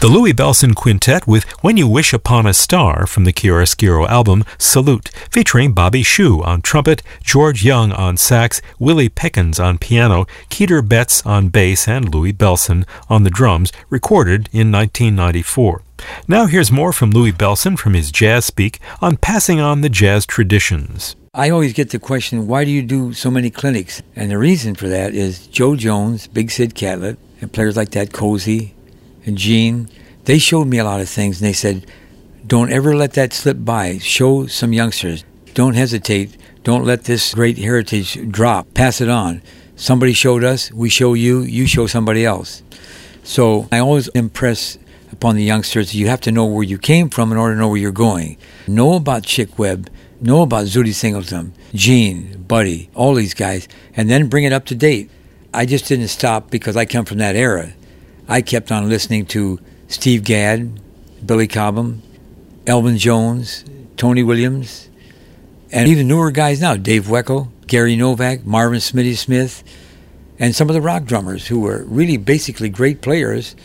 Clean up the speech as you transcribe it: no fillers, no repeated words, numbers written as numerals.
The Louie Bellson Quintet with When You Wish Upon a Star from the Chiaroscuro album Salute, featuring Bobby Shew on trumpet, George Young on sax, Willie Pickens on piano, Keeter Betts on bass, and Louie Bellson on the drums, recorded in 1994. Now here's more from Louie Bellson from his Jazz Speak on passing on the jazz traditions. I always get the question, why do you do so many clinics? And the reason for that is Joe Jones, Big Sid Catlett, and players like that, Cozy and Gene, they showed me a lot of things, and they said, don't ever let that slip by. Show some youngsters. Don't hesitate. Don't let this great heritage drop. Pass it on. Somebody showed us, we show you, you show somebody else. So I always impress upon the youngsters, you have to know where you came from in order to know where you're going. Know about Chick Webb, know about Zooty Singleton, Gene, Buddy, all these guys, and then bring it up to date. I just didn't stop because I come from that era. I kept on listening to Steve Gadd, Billy Cobham, Elvin Jones, Tony Williams, and even newer guys now, Dave Weckl, Gary Novak, Marvin Smitty Smith, and some of the rock drummers who were really basically great players